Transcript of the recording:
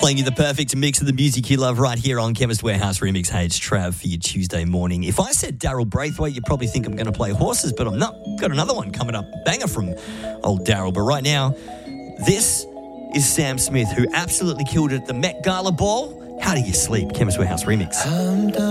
Playing you the perfect mix of the music you love right here on Chemist Warehouse Remix. Hey, it's Trav for your Tuesday morning. If I said Daryl Braithwaite, you'd probably think I'm going to play horses, but I'm not. Got another one coming up. Banger from old Daryl. But right now, this is Sam Smith, who absolutely killed it at the Met Gala ball. How do you sleep? Chemist Warehouse Remix.